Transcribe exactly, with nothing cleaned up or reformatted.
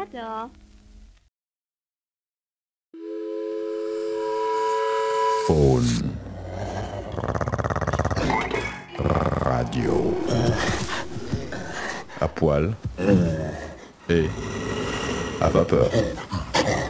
cetera. Faune. Radio. À poil. Et à vapeur.